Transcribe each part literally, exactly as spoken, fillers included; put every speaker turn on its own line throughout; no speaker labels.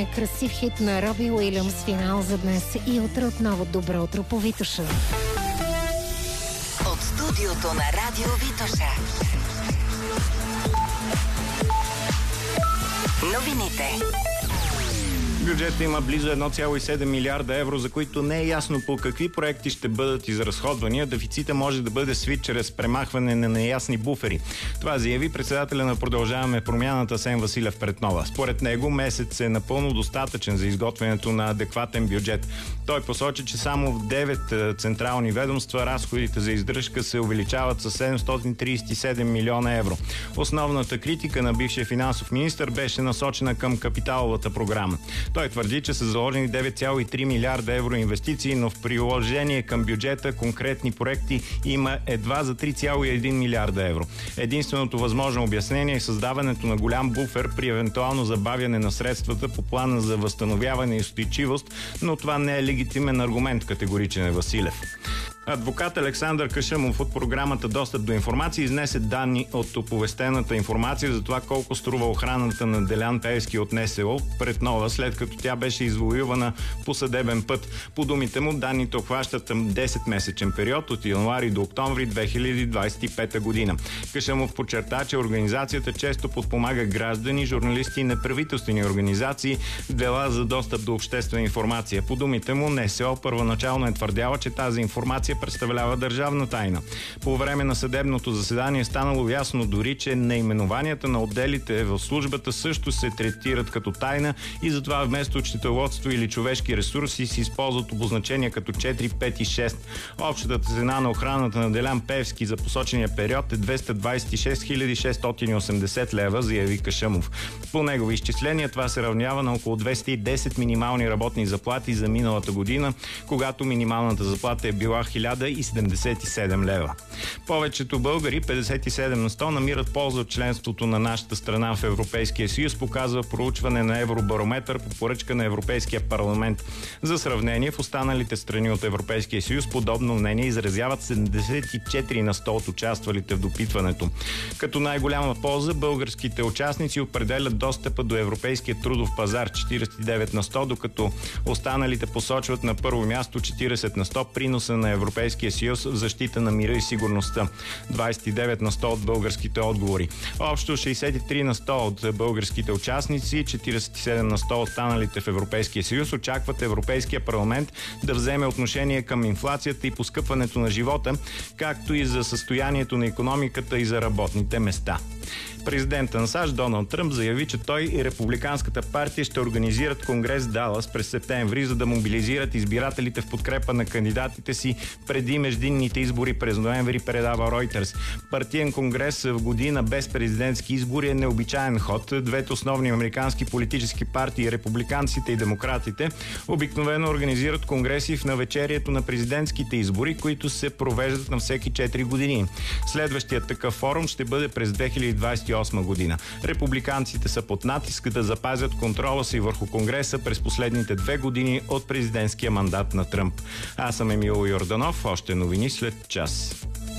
е красив хит на Роби Уилямс. Финал за днес и утре отново добро утро по Витоша.
От студиото на Радио Витоша. Новините.
Бюджетът има близо едно цяло и седем милиарда евро, за които не е ясно по какви проекти ще бъдат изразходвани. Дефицита може да бъде свит чрез премахване на неясни буфери. Това заяви председателя на Продължаваме промяната Асен Василев пред Нова. Според него месец е напълно достатъчен за изготвянето на адекватен бюджет. Той посочи, че само в девет централни ведомства разходите за издръжка се увеличават с седемстотин тридесет и седем милиона евро. Основната критика на бившия финансов министър беше насочена към капиталовата програма. Той твърди, че са заложени девет цяло и три милиарда евро инвестиции, но в приложение към бюджета конкретни проекти има едва за три цяло и един милиарда евро. Единственото възможно обяснение е създаването на голям буфер при евентуално забавяне на средствата по плана за възстановяване и устойчивост, но това не е легитимен аргумент, категоричен е Василев. Адвокат Александър Кашъмов от програмата Достъп до информация изнесе данни от оповестената информация за това колко струва охраната на Делян Пеевски от НСО пред Нова, след като тя беше извоювана по съдебен път. По думите му, данните обхващат десетмесечен период от януари до октомври две хиляди двадесет и пета година. Кашъмов подчерта, че организацията често подпомага граждани, журналисти и неправителствени организации в дела за достъп до обществена информация. По думите му, НСО първоначално е твърдяла, че тази информация представлява държавна тайна. По време на съдебното заседание е станало ясно дори, че наименованията на отделите в службата също се третират като тайна и затова вместо счетоводство или човешки ресурси се използват обозначения като четири, пет и шест. Общата цена на охраната на Делян Пеевски за посочения период е двеста двадесет и шест хиляди шестстотин и осемдесет лева, заяви Кашъмов. По негови изчисления това се равнява на около двеста и десет минимални работни заплати за миналата година, когато минималната заплата е била хиляда и седемдесет и седем лева. Повечето българи, петдесет и седем на сто, намират полза от членството на нашата страна в Европейския съюз, показва проучване на Евробарометър по поръчка на Европейския парламент. За сравнение, в останалите страни от Европейския съюз подобно мнение изразяват седемдесет и четири на сто от участвалите в допитването. Като най-голяма полза българските участници определят достъпа до европейския трудов пазар четиридесет и девет на сто, докато останалите посочват на първо място четиридесет на сто приноса на Европейския съюз в защита на мира и сигурността. двадесет и девет на сто от българските отговори. Общо шейсет и три на сто от българските участници, четиридесет и седем на сто останалите в Европейския съюз очакват Европейския парламент да вземе отношение към инфлацията и поскъпването на живота, както и за състоянието на икономиката и за работните места. Президентът на САЩ Доналд Тръмп заяви, че той и Републиканската партия ще организират конгрес в Далас през септември, за да мобилизират избирателите в подкрепа на кандидатите си преди междинните избори през ноември, предава Reuters. Партиен конгрес в година без президентски избори е необичаен ход. Двете основни американски политически партии, републиканците и демократите, обикновено организират конгреси в навечерието на президентските избори, които се провеждат на всеки четири години. Следващият такъв форум ще бъде през две хиляди двадесет и осма година. Републиканците са под натиск да запазят контрола си върху Конгреса през последните две години от президентския мандат на Тръмп. Аз съм Емил Йорданов. Още новини след час.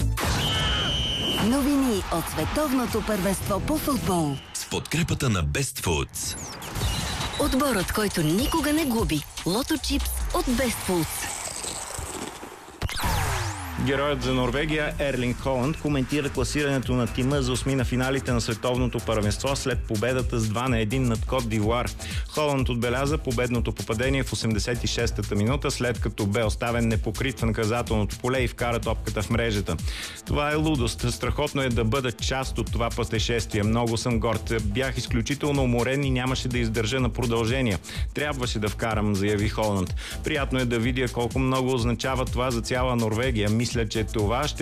Новини от световното първенство по футбол
с подкрепата на Best Foods.
Отборът, който никога не губи. Лото чипс от Best Foods.
Героят за Норвегия Ерлинг Холанд коментира класирането на тима за осми на финалите на световното първенство след победата с два на един над Кот д'Ивуар. Холанд отбеляза победното попадение в осемдесет и шестата минута, след като бе оставен непокрит в наказателното поле и вкара топката в мрежата. Това е лудост. Страхотно е да бъда част от това пътешествие. Много съм горд. Бях изключително уморен и нямаше да издържа на продължение. Трябваше да вкарам, заяви Холанд. Приятно е да видя колко много означава това за цяла Норвегия. Мисля, че това ще